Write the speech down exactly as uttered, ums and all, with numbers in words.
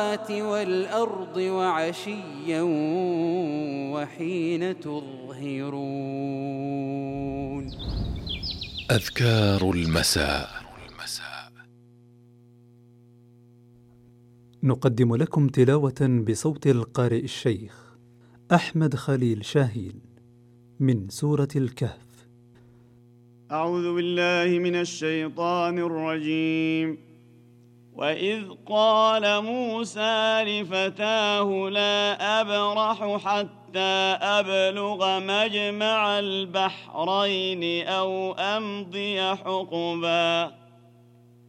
والأرض وعشيا وحين تظهرون. أذكار المساء. نقدم لكم تلاوة بصوت القارئ الشيخ أحمد خليل شاهين من سورة الكهف. أعوذ بالله من الشيطان الرجيم. وإذ قال موسى لفتاه لا أبرح حتى أبلغ مجمع البحرين أو أمضي حقبا